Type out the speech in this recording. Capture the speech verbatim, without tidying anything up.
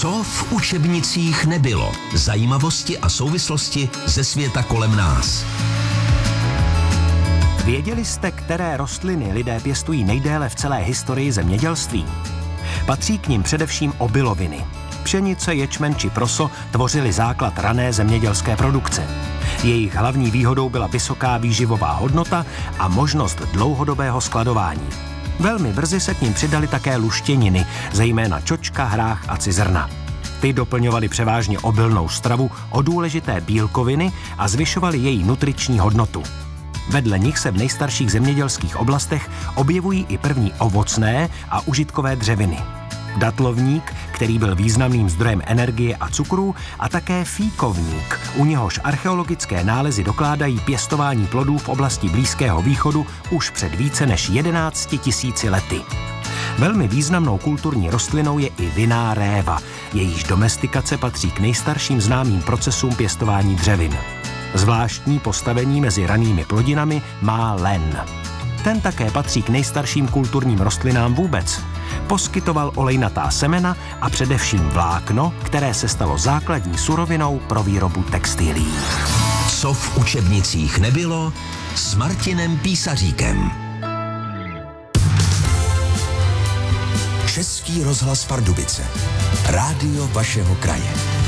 Co v učebnicích nebylo? Zajímavosti a souvislosti ze světa kolem nás. Věděli jste, které rostliny lidé pěstují nejdéle v celé historii zemědělství? Patří k nim především obiloviny. Pšenice, ječmen či proso tvořily základ rané zemědělské produkce. Jejich hlavní výhodou byla vysoká výživová hodnota a možnost dlouhodobého skladování. Velmi brzy se k nim přidaly také luštěniny, zejména čočka, hrách a cizrna. Ty doplňovaly převážně obilnou stravu o důležité bílkoviny a zvyšovaly její nutriční hodnotu. Vedle nich se v nejstarších zemědělských oblastech objevují i první ovocné a užitkové dřeviny. Datlovník, který byl významným zdrojem energie a cukru, a také fíkovník, u něhož archeologické nálezy dokládají pěstování plodů v oblasti Blízkého východu už před více než jedenácti tisíci lety. Velmi významnou kulturní rostlinou je i vinná réva, jejíž domestikace patří k nejstarším známým procesům pěstování dřevin. Zvláštní postavení mezi ranými plodinami má len. Ten také patří k nejstarším kulturním rostlinám vůbec. Poskytoval olejnatá semena a především vlákno, které se stalo základní surovinou pro výrobu textilií. Co v učebnicích nebylo? S Martinem Písaříkem. Český rozhlas Pardubice. Rádio vašeho kraje.